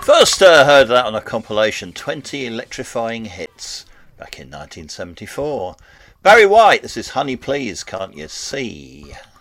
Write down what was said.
First heard that on a compilation, 20 Electrifying Hits, back in 1974. Barry White, this is Honey Please, Can't You See?